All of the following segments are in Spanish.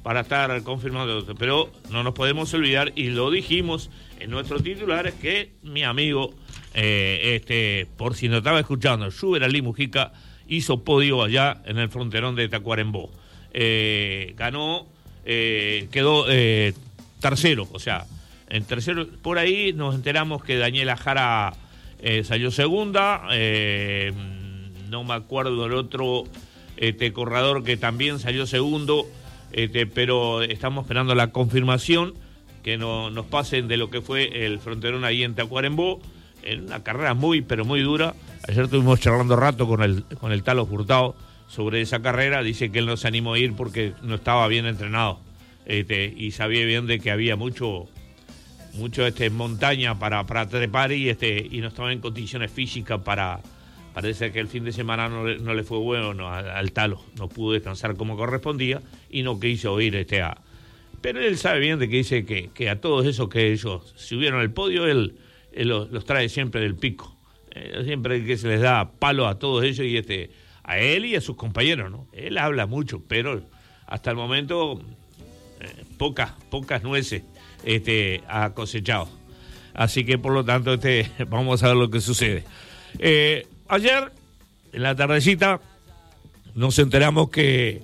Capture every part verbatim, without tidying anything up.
para estar confirmando, pero no nos podemos olvidar, y lo dijimos en nuestros titulares, que mi amigo, eh, este, por si no estaba escuchando, Schubert Ali Mujica hizo podio allá en el fronterón de Tacuarembó. Eh, ganó, eh, quedó eh, tercero, o sea, en tercero, por ahí nos enteramos que Daniela Jara eh, salió segunda, eh, no me acuerdo del otro este, corredor que también salió segundo, este, pero estamos esperando la confirmación, que no, nos pasen de lo que fue el fronterón ahí en Tacuarembó, en una carrera muy, pero muy dura. Ayer estuvimos charlando rato con el, con el Talo Hurtado sobre esa carrera. Dice que él no se animó a ir porque no estaba bien entrenado, este, y sabía bien de que había mucho mucho este montaña para, para trepar y este y no estaba en condiciones físicas para. Parece que el fin de semana no le, no le fue bueno no, al, al Talo, no pudo descansar como correspondía y no quiso ir este a. Pero él sabe bien de que dice que, que a todos esos que ellos subieron al podio, él, él los, los trae siempre del pico. Eh, siempre que se les da palo a todos ellos y este a él y a sus compañeros, ¿no? Él habla mucho, pero hasta el momento eh, pocas, pocas nueces este, ha cosechado. Así que por lo tanto este, vamos a ver lo que sucede. Eh, ayer, en la tardecita, nos enteramos que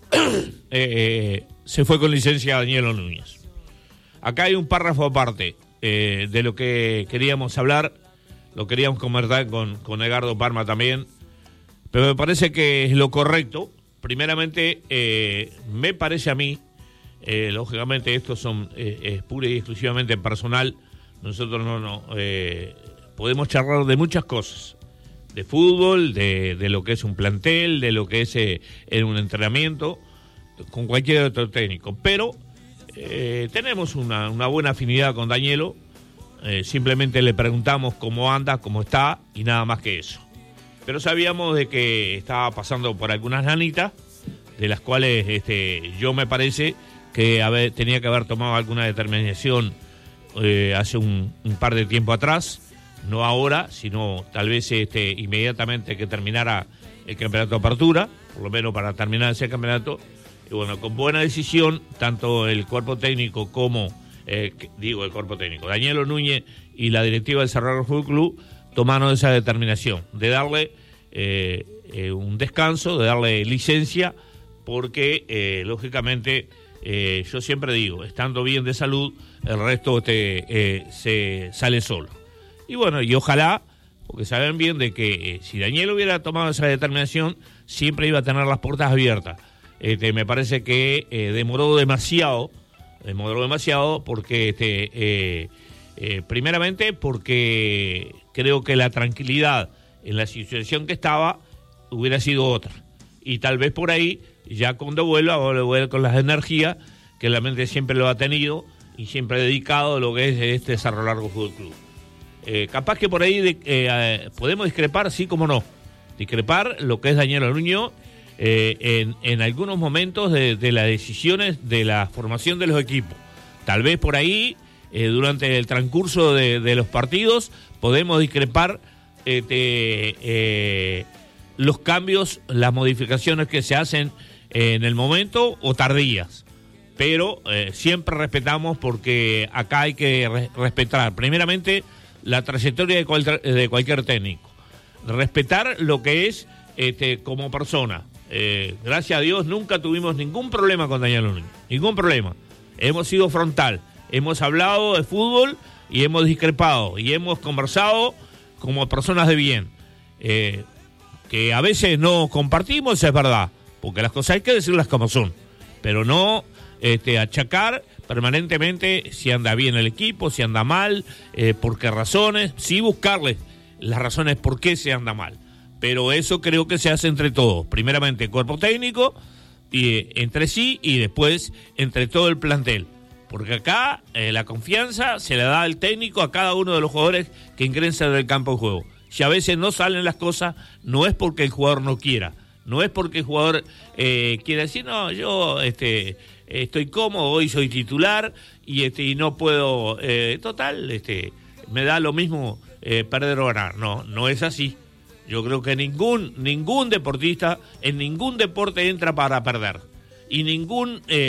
eh, se fue con licencia Danielo Núñez. Acá hay un párrafo aparte eh, de lo que queríamos hablar, lo queríamos conversar con, con Edgardo Parma también, pero me parece que es lo correcto. Primeramente, eh, me parece a mí, eh, lógicamente esto son, eh, es pura y exclusivamente personal, nosotros no, no eh, podemos charlar de muchas cosas, de fútbol, de, de lo que es un plantel, de lo que es eh, en un entrenamiento, con cualquier otro técnico, pero eh, tenemos una, una buena afinidad con Danielo, eh, simplemente le preguntamos cómo anda, cómo está, y nada más que eso. Pero sabíamos de que estaba pasando por algunas lanitas, de las cuales este, yo me parece que haber, tenía que haber tomado alguna determinación eh, hace un, un par de tiempo atrás, no ahora, sino tal vez este, inmediatamente que terminara el campeonato de apertura, por lo menos para terminar ese campeonato. Y bueno, con buena decisión, tanto el cuerpo técnico como, eh, digo el cuerpo técnico, Danielo Núñez y la directiva del Cerro Fútbol Club tomaron esa determinación de darle eh, eh, un descanso, de darle licencia, porque eh, lógicamente eh, yo siempre digo, estando bien de salud, el resto te, eh, se sale solo. Y bueno, y ojalá, porque saben bien de que eh, si Daniel hubiera tomado esa determinación, siempre iba a tener las puertas abiertas. Este, me parece que eh, demoró demasiado, demoró demasiado porque, este, eh, eh, primeramente, porque creo que la tranquilidad en la situación que estaba hubiera sido otra. Y tal vez por ahí, ya cuando vuelva, va a volver con las energías que la mente siempre lo ha tenido y siempre ha dedicado a lo que es este Cerro Largo Fútbol Club. Eh, capaz que por ahí de, eh, podemos discrepar, sí como no. Discrepar lo que es Danielo Núñez eh, en, en algunos momentos de, de las decisiones de la formación de los equipos. Tal vez por ahí, eh, durante el transcurso de, de los partidos, podemos discrepar este, eh, los cambios, las modificaciones que se hacen en el momento o tardías. Pero eh, siempre respetamos, porque acá hay que re- respetar primeramente la trayectoria de, cual, de cualquier técnico, respetar lo que es este, como persona. Eh, gracias a Dios nunca tuvimos ningún problema con Daniel Núñez, ningún problema. Hemos sido frontal, hemos hablado de fútbol y hemos discrepado y hemos conversado como personas de bien. Eh, que a veces no compartimos, es verdad, porque las cosas hay que decirlas como son, pero no este, achacar permanentemente si anda bien el equipo, si anda mal, eh, por qué razones, sí buscarle las razones por qué se anda mal. Pero eso creo que se hace entre todos, primeramente el cuerpo técnico, y, eh, entre sí, y después entre todo el plantel. Porque acá eh, la confianza se le da al técnico a cada uno de los jugadores que ingresan del campo de juego. Si a veces no salen las cosas, no es porque el jugador no quiera, no es porque el jugador eh, quiera decir, no, yo este, estoy cómodo, hoy soy titular y, este, y no puedo, eh, total, este, me da lo mismo eh, perder o ganar. No, no es así. Yo creo que ningún, ningún deportista en ningún deporte entra para perder. Y ningún... Eh,